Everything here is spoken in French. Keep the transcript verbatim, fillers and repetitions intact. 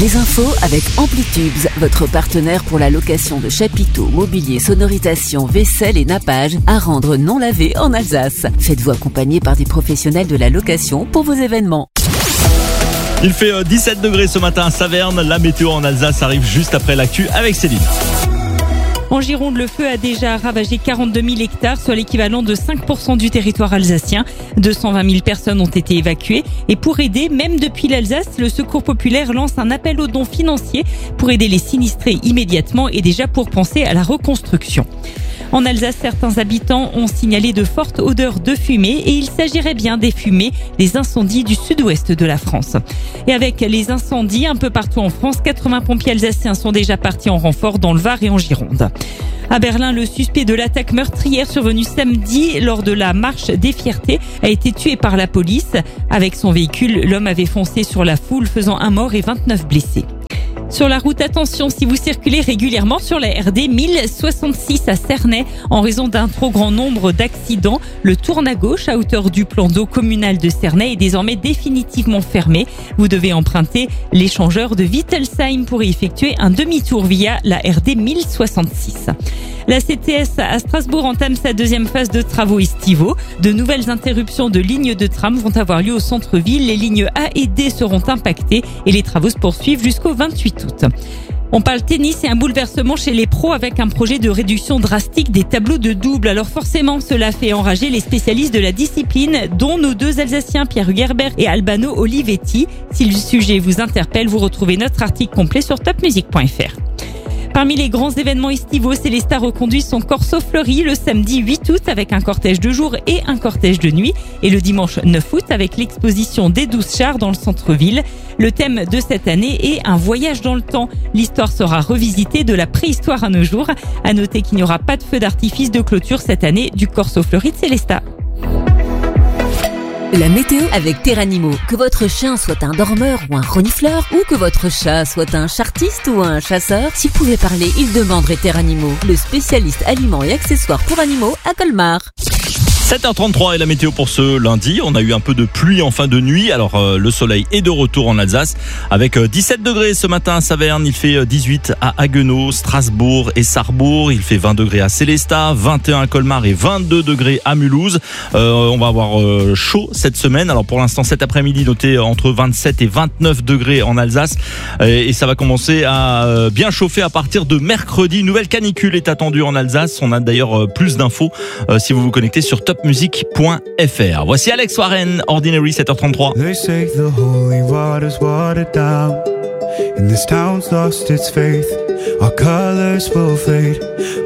Les infos avec Amplitubes, votre partenaire pour la location de chapiteaux, mobilier, sonorisation, vaisselle et nappage à rendre non lavé en Alsace. Faites-vous accompagner par des professionnels de la location pour vos événements. Il fait dix-sept degrés ce matin à Saverne. La météo en Alsace arrive juste après l'actu avec Céline. En Gironde, le feu a déjà ravagé quarante-deux mille hectares, soit l'équivalent de cinq pour cent du territoire alsacien. deux cent vingt mille personnes ont été évacuées. Et pour aider, même depuis l'Alsace, le Secours populaire lance un appel aux dons financiers pour aider les sinistrés immédiatement et déjà pour penser à la reconstruction. En Alsace, certains habitants ont signalé de fortes odeurs de fumée et il s'agirait bien des fumées des incendies du sud-ouest de la France. Et avec les incendies un peu partout en France, quatre-vingts pompiers alsaciens sont déjà partis en renfort dans le Var et en Gironde. À Berlin, le suspect de l'attaque meurtrière survenue samedi lors de la marche des fiertés a été tué par la police. Avec son véhicule, l'homme avait foncé sur la foule, faisant un mort et vingt-neuf blessés. Sur la route, attention si vous circulez régulièrement sur la R D mille soixante-six à Cernay en raison d'un trop grand nombre d'accidents. Le tourne à gauche à hauteur du plan d'eau communal de Cernay est désormais définitivement fermé. Vous devez emprunter l'échangeur de Wittelsheim pour y effectuer un demi-tour via la R D mille soixante-six. La C T S à Strasbourg entame sa deuxième phase de travaux estivaux. De nouvelles interruptions de lignes de tram vont avoir lieu au centre-ville. Les lignes A et D seront impactées et les travaux se poursuivent jusqu'au vingt-huit août. On parle tennis et un bouleversement chez les pros avec un projet de réduction drastique des tableaux de double. Alors forcément, cela fait enrager les spécialistes de la discipline, dont nos deux Alsaciens, Pierre Hugerbert et Albano Olivetti. Si le sujet vous interpelle, vous retrouvez notre article complet sur top music point f r. Parmi les grands événements estivaux, Célesta reconduit son Corso Fleuri le samedi huit août avec un cortège de jour et un cortège de nuit et le dimanche neuf août avec l'exposition des douze chars dans le centre-ville. Le thème de cette année est un voyage dans le temps. L'histoire sera revisitée de la préhistoire à nos jours. À noter qu'il n'y aura pas de feu d'artifice de clôture cette année du Corso Fleuri de Célesta. La météo avec Terranimo. Que votre chien soit un dormeur ou un renifleur, ou que votre chat soit un chartiste ou un chasseur, s'il pouvait parler, il demanderait Terranimo, le spécialiste aliments et accessoires pour animaux à Colmar. sept heures trente-trois est la météo pour ce lundi. On a eu un peu de pluie en fin de nuit. Alors euh, le soleil est de retour en Alsace avec euh, dix-sept degrés ce matin à Saverne. Il fait euh, dix-huit à Haguenau, Strasbourg et Sarrebourg. Il fait vingt degrés à Célestat, vingt et un à Colmar et vingt-deux degrés à Mulhouse. Euh, on va avoir euh, chaud cette semaine. Alors pour l'instant cet après-midi noté entre vingt-sept et vingt-neuf degrés en Alsace. Et, et ça va commencer à euh, bien chauffer à partir de mercredi. Une nouvelle canicule est attendue en Alsace. On a d'ailleurs euh, plus d'infos euh, si vous vous connectez sur top music point f r. Voici Alex Warren, Ordinary, sept heures trente-trois. They say the holy water's watered down, and this town's lost its faith. Our colors will fade.